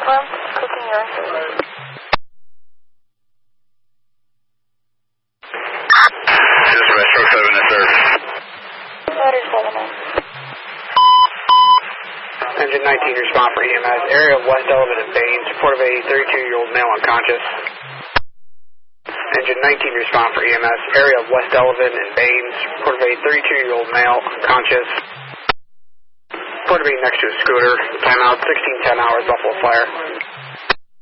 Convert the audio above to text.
platform, cooking your service. Just Metro 7 in service. Letter 7. Engine 19, respond for EMS. Area of West Sullivan and Baines. Report of a 32-year-old male unconscious. Engine 19, respond for EMS. Area of West Sullivan and Baines. Report of a 32-year-old male unconscious. Report to be next to a scooter. Timeout 1610 hours, Buffalo Fire.